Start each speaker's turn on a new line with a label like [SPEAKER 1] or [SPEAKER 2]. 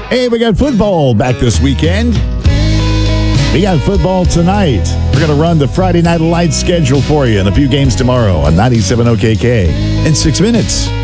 [SPEAKER 1] Hey, we got football back this weekend. We got football tonight. We're going to run the Friday Night Lights schedule for you and a few games tomorrow on 97 OKK in 6 minutes.